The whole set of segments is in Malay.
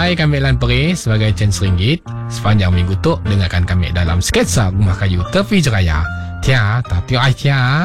Hai, kami Lan Peri sebagai Chen RM1. Sepanjang minggu tu dengarkan kami dalam sketsa Rumah Kayu Tepi Jeraya. Tia, tak tio ai tia.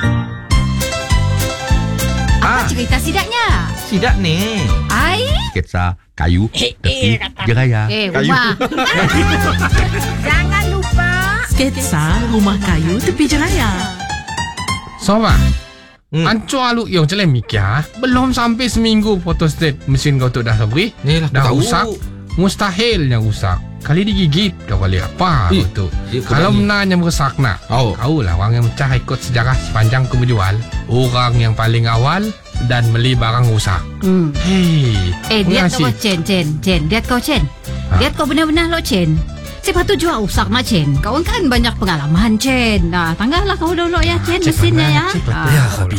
Apa cerita sidaknya? Sidak ni. Ai? Sketsa kayu tepi jeraya. Rumah. Jangan lupa Sketsa Rumah Kayu Tepi Jeraya. Sobat, Anco aluk yang celem mikir. Belum sampai seminggu photostat mesin kau tu dah sabri. Ni lah, Dah tahu. rusak. Mustahilnya rusak. Kali digigit kau kali apa Eh, tu. dia Kalau kembali. menanya merosak nak. Oh. Tahu lah orang yang mencah ikut sejarah sepanjang ku berjual. Orang yang paling awal dan beli barang rusak. Hei. Dia mengasih. kau Chen. Dia kau Chen. Dia kau benar-benar lo Chen. Siapa tu jual rusak nak Chen. Kau kan banyak pengalaman Chen. Nah, tanggahlah kau dulu ya Chen mesinnya ya. Ya, Kabi.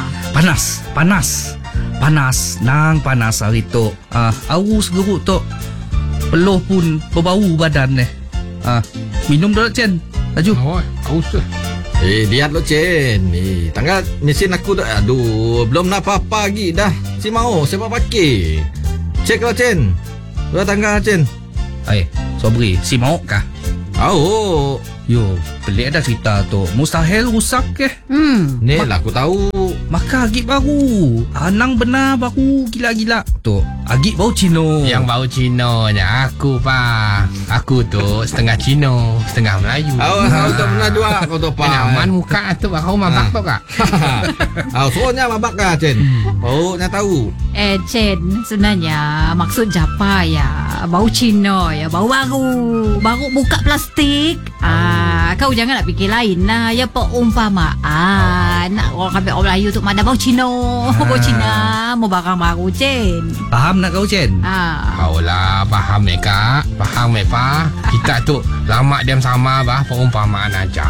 Panas. Nang panas hari tu. Arus geruk tu. Peluh pun berbau badan ni. Minum dulu, Chen. Laju. Oh, haus tu. Lihat lo Chen. Tanggal mesin aku dah. Aduh, belum nak apa-apa lagi dah. Si mau siapa pakai? Cek lo Chen. Dua tanggal Chen. Sobri, si mau kah? Oh, Yo, pelik dah cerita tu. Mustahil rusak ke? ni lah aku tahu. Maka agik baru. Anang benar baru gila-gila. Tu, agik bau Cino. Yang bau Cinonya aku pa. Aku tu setengah Cino, setengah Melayu. Aku tak pernah jual kau tu apa. Nyaman muka tu kau mabak tu kak. Soalnya mabak kah Chen? Oh, nak tahu. Chen, sebenarnya maksud Japa ya. Bau Cina ya, bau baru buka plastik. Kau jangan nak fikir lain lah. Ya perumpamaan. Orang kami orang Melayu tu mana bau Cina. Bau Cina, mau barang baru Chen. Faham nak kau, Chen? Kau lah faham kak. Faham pa. Kita tu lama diam sama bah perumpamaan aja.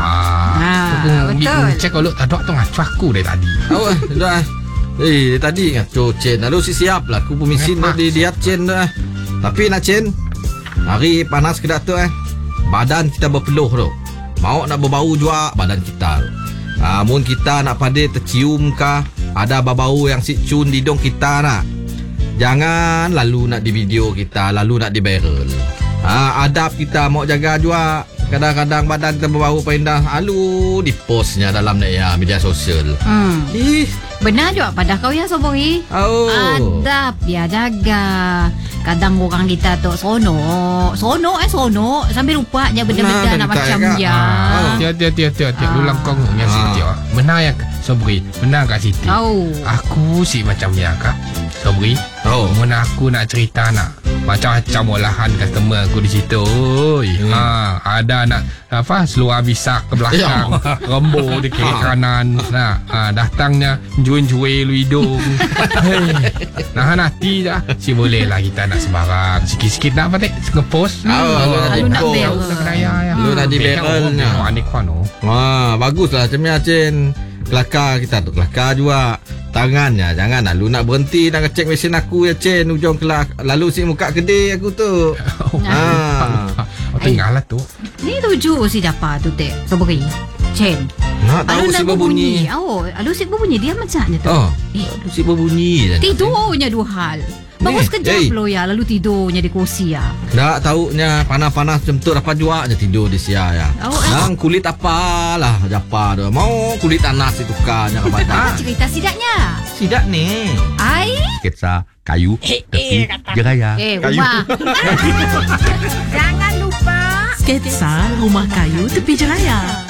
Betul. Cek kalau tak ada tu ngacu aku dari tadi. Oh, dah. Tadi ngaco Chen. Lalu siap lah. Aku permisi nak dilihat Chen dah. Tapi nak Chen, hari panas ke tu badan kita berpeluh tu. Mau nak berbau juga badan kita. Mun kita nak pada tercium kah, ada bau yang si cun di hidung kita nak. Jangan lalu nak di video kita, lalu nak di viral. Adab kita mau jaga juga. Kadang-kadang badan kita berbau pindah, lalu di postnya dalam media sosial. Benar juga pada kau ya Sobori. Adab ya jaga. Kadang orang kita tu sono sambil lupa je benda-benda nak macam ya. Tiap ulang kong yang Siti. Benar ya Sobri, benar kak Siti. Aku si macam ya kak Sobri. Mana aku nak cerita nak macam-macam olahan customer aku di situ. Ada nak apa seluar bisak ke belakang, rembo di kiri kanan. Datangnya juin-juin lu hidung. Nahan hati dah. Si boleh lah kita nak sembarang. Sikit-sikit nak apa tak? Ngepost. Lalu nak bel. Lu nak di viral. Anik pano. Baguslah macam Chen. Kelakar kita tu kelakar juga. Tangannya jangan lalu nak berhenti nak ngecek mesin aku ya Chen. Ujung kelak lalu si muka kedai aku tu. Tinggal lah tu. Ni tuju si Japa tu tek Sobori. Chen. Nak tahu si berbunyi. Alu si berbunyi dia macamnya tu. Lalu si berbunyi. Tidurnya dua hal. Bagus kejap lo ya lalu tidurnya di kursi ya. Tak tahunya panas-panas macam tu dapat juaknya tidur di sia ya. Nang kulit apalah Japa tu. Mau kulit tanas itu tukarnya kepada. Apa cerita sidaknya? Sidak ni. Ai? Sketsa kayu tepi jeraya. Rumah. Jangan lupa Sketsa Rumah Kayu Tepi Jeraya.